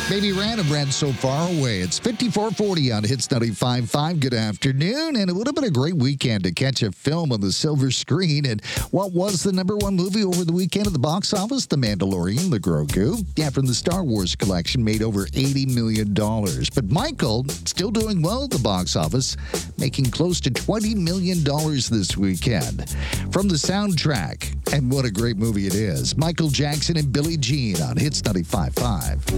Maybe random ran so far away. It's 5440 on Hits 95.5. Good afternoon. And it would have been a great weekend to catch a film on the silver screen. And what was the number one movie over the weekend at the box office? The Mandalorian, the Grogu. Yeah, from the Star Wars collection, made over $80 million. But Michael, still doing well at the box office, making close to $20 million this weekend. From the soundtrack, and what a great movie it is, Michael Jackson and Billie Jean on Hits 95.5.